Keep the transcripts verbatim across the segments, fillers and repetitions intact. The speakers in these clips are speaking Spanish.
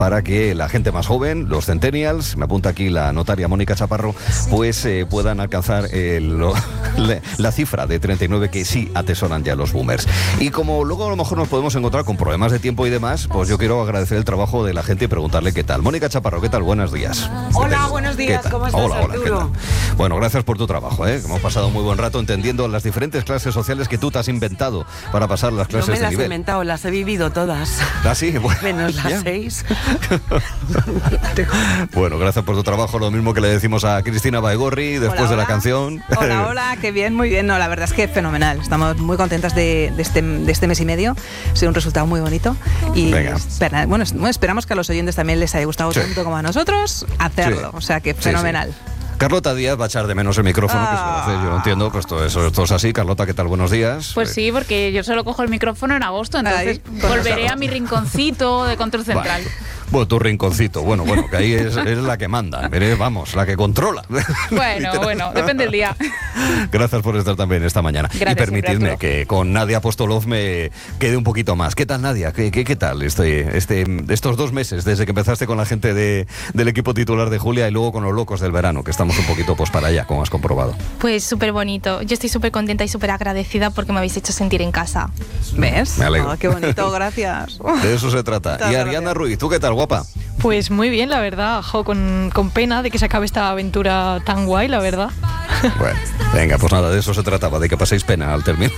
para que la gente más joven, los centennials, me apunta aquí la notaria Mónica Chaparro, pues eh, puedan alcanzar el, lo, la, la cifra de treinta y nueve que sí atesoran ya los boomers. Y como luego a lo mejor nos podemos encontrar con problemas de tiempo y demás, pues yo quiero agradecer el trabajo de la gente y preguntarle qué tal. Mónica Chaparro, ¿qué tal? Buenos días. Hola, buenos días, ¿cómo estás, Hola, hola, Arturo? ¿qué tal? Bueno, gracias por tu trabajo, ¿eh? Hemos pasado un muy buen rato entendiendo las diferentes clases sociales que tú te has inventado para pasar las clases no me de las nivel. he inventado, las he vivido todas. ¿Ah, sí? Bueno, menos las ya. seis. Bueno, gracias por tu trabajo. Lo mismo que le decimos a Cristina Baigorri después Hola, de la hola. canción. Hola, hola, qué bien, muy bien. No, la verdad es que fenomenal. Estamos muy contentas de, de, este, de este mes y medio. Ha sido un resultado muy bonito. Y Venga. espera, bueno, es- bueno, esperamos que a los oyentes también les haya gustado Sí. tanto como a nosotros hacerlo. Sí. O sea que Sí, fenomenal. sí. Carlota Díaz va a echar de menos el micrófono, que se lo Ah. hace, yo lo entiendo, pues todo eso, todo es así. Carlota, ¿qué tal? Buenos días. Pues Eh, sí, porque yo solo cojo el micrófono en agosto, entonces Ahí, volveré claro. a mi rinconcito de control central. Vale. Bueno, tu rinconcito, bueno, bueno, que ahí es, es la que manda, eres, vamos, la que controla. Bueno, bueno, depende del día. Gracias por estar también esta mañana. Gracias, y permitidme siempre, Arturo. que con Nadia Apostolov me quede un poquito más. ¿Qué tal, Nadia? ¿Qué, qué, qué tal este, este, estos dos meses desde que empezaste con la gente de, del equipo titular de Julia y luego con los locos del verano, que estamos un poquito pues para allá, como has comprobado? Pues súper bonito. Yo estoy súper contenta y súper agradecida porque me habéis hecho sentir en casa. ¿Ves? Me alegro. Ah, qué bonito, gracias. De eso se trata. Muchas Y gracias. Ariana Ruiz, ¿tú qué tal, guapa? Pues muy bien, la verdad, jo, con, con pena de que se acabe esta aventura tan guay, la verdad. Bueno, venga, pues nada, de eso se trataba, de que paséis pena al término.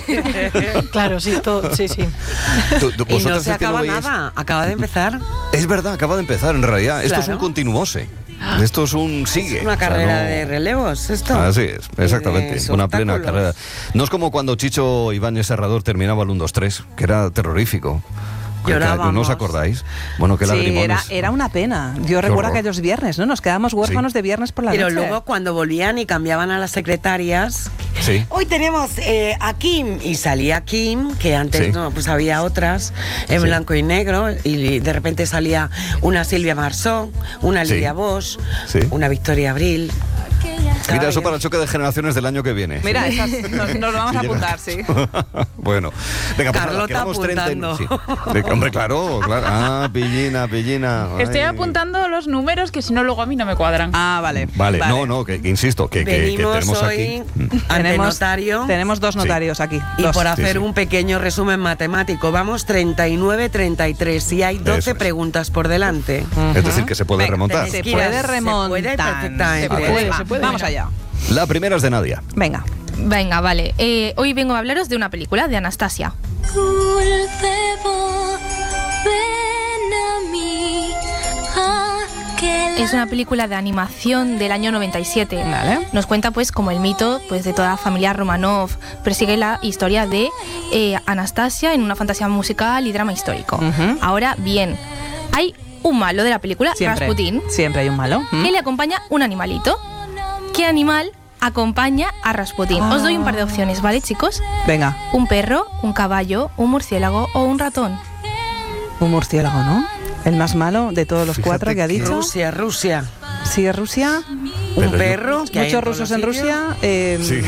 Claro, sí, todo, sí, sí. Tú- tú- Y no vosotras se es que acaba veíais- nada, acaba de empezar. Es verdad, acaba de empezar en realidad. Esto es un Claro. continuose. Esto es un sigue. Es una O sea, carrera no- de relevos, esto. Así es, exactamente. Y de Una plena obstáculos. carrera. No es como cuando Chicho Ibáñez Serrador terminaba el uno dos tres, que era terrorífico. Que- que- Llorábamos. ¿No os acordáis? Bueno, qué Sí, lagrimones. era, era una pena. Yo recuerdo horror. aquellos viernes, ¿no? Nos quedábamos huérfanos Sí. de viernes por la Pero noche. luego cuando volvían y cambiaban a las secretarias, Sí. hoy tenemos eh, a Kim, y salía Kim, que antes Sí. no, pues había otras en Sí. blanco y negro, y de repente salía una Silvia Marsó, una Sí. Lidia Bosch, Sí. una Victoria Abril. Mira, eso para el choque de generaciones del año que viene. Mira, esas nos, nos lo vamos Sí, a llega. apuntar, sí. Bueno, venga, pues nada, Carlota quedamos treinta y- apuntando. sí. De- Hombre, claro, claro. Ah, pillina, pillina. Estoy Ay. apuntando los números que si no luego a mí no me cuadran. Ah, vale. Vale, no, no, que, que insisto, que, que- que Venimos tenemos hoy aquí. Mm. ante Tenemos, notario. tenemos dos Sí. notarios aquí. Y dos. por hacer sí. un pequeño resumen matemático, vamos treinta y nueve treinta y tres y hay doce Eso es. preguntas por delante. Es decir, que se puede Venga, remontar. tenéis Se que ir a- puede se remontar. puede perfectamente. Se puede, puede, va, se puede. Vamos Venga. allá. La primera es de Nadia. Venga. Venga, vale. Eh, hoy vengo a hablaros de una película, de Anastasia. Es una película de animación del año noventa y siete. Vale. Nos cuenta pues como el mito pues de toda la familia Romanov. Persigue la historia de eh, Anastasia en una fantasía musical y drama histórico. Ujú. Ahora bien, hay un malo de la película, Siempre. Rasputín, Siempre hay un malo. ¿Mm? que le acompaña un animalito. ¿Qué animal acompaña a Rasputín? Os doy un par de opciones, ¿vale, chicos? Venga, Un perro, un caballo, un murciélago o un ratón. un murciélago, ¿no? El más malo de todos los Fíjate cuatro que ha que- dicho. Rusia, Rusia. Sí, es Rusia. Pero Un yo- perro. que hay Muchos todos rusos los en sitios. Rusia. eh, Sí.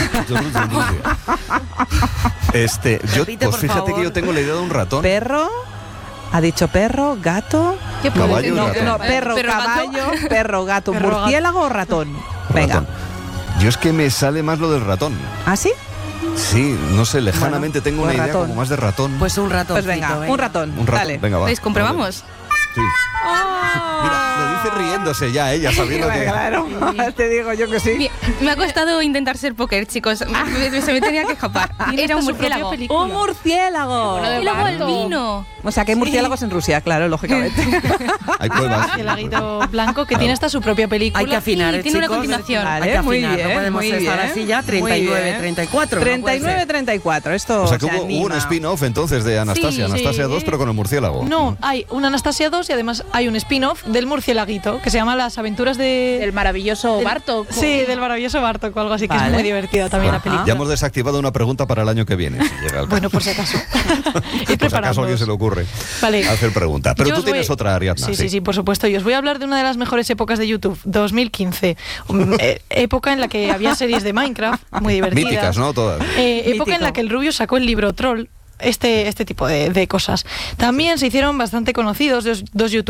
Este, yo, Repite, pues por fíjate favor. que yo tengo la idea de un ratón. Perro. Ha dicho perro, gato. ¿Qué puede Caballo y ser? No, ratón. no, perro, Perro, gato. caballo, perro, gato, Perro, gato. murciélago o ratón. Venga. Ratón. Yo es que me sale más lo del ratón. ¿Ah, sí? Sí, no sé, lejanamente Bueno, tengo una pues idea ratón. como más de ratón. Pues un ratón. Pues venga, un ratón. un ratón, Dale. venga, va. ¿Veis? ¿Comprobamos? Sí. Mira, lo dice riéndose ya ella, sabiendo que... Claro, te digo yo que sí. Bien, me ha costado intentar ser póker, chicos. Me- me- se me tenía que escapar. Era un murciélago. Un murciélago. Y luego el vino. O sea, que hay murciélagos en Rusia, claro, lógicamente. Hay cuevas. Murciélaguito blanco que tiene hasta su propia película. Hay que afinar, Sí, ¿eh, tiene una chicos? continuación. Hay Vale, que muy afinar, bien, no podemos muy estar bien, así ya. muy treinta y nueve, bien. treinta y cuatro. no treinta y puede nueve, ser. treinta y cuatro. Esto O sea, que se hubo, hubo un anima. spin-off entonces de Anastasia, Sí, Anastasia sí. dos, pero con el murciélago. No, hay una Anastasia dos y además hay un spin-off del murciélaguito que se llama Las aventuras de... El maravilloso del- Bartok. Sí, del maravilloso Bartok o algo así, que Vale. es muy divertida también la Ajá. película. Ya hemos desactivado una pregunta para el año que viene, si llega el caso. Bueno, por si acaso. Por Y si acaso a alguien se le ocurre Vale. hacer pregunta. Pero Yo tú os voy- tienes otra, Ariadna. Sí, sí, sí, por supuesto. Y os voy a hablar de una de las mejores épocas de YouTube, dos mil quince. Um, eh, época en la que había series de Minecraft muy divertidas. Míticas, ¿no? Todas. Eh, época en Mítico. la que el Rubio sacó el libro Troll. este, este tipo de, de cosas. También se hicieron bastante conocidos dos, dos youtubers